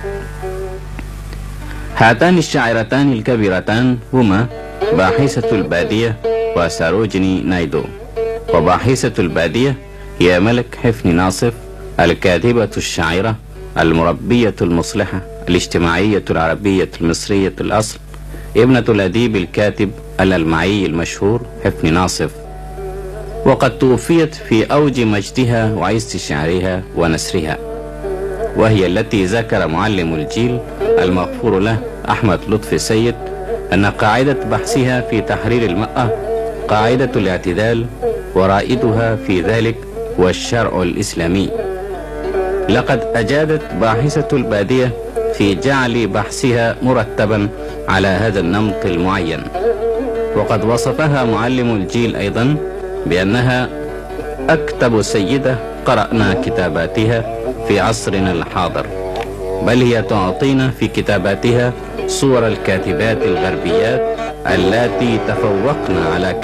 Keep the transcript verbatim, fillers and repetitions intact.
هاتان الشاعرتان الكبيرتان هما باحثة البادية وساروجيني نايدو. وباحثة البادية هي ملك حفني ناصف، الكاتبة الشاعرة المربية المصلحة الاجتماعية العربية المصرية الأصل، ابنة الأديب الكاتب الألمعي المشهور حفني ناصف، وقد توفيت في أوج مجدها وعز شعرها ونثرها، وهي التي ذكر معلم الجيل المغفور له أحمد لطفي سيد أن قاعدة بحثها في تحرير المرأة قاعدة الاعتدال، ورائدها في ذلك هو الشرع الإسلامي. لقد أجادت باحثة البادية في جعل بحثها مرتبا على هذا النمط المعين، وقد وصفها معلم الجيل أيضا بأنها أكتب سيدة قرأنا كتاباتها في عصرنا الحاضر، بل هي تعطينا في كتاباتها صور الكاتبات الغربيات اللاتي تفوقن على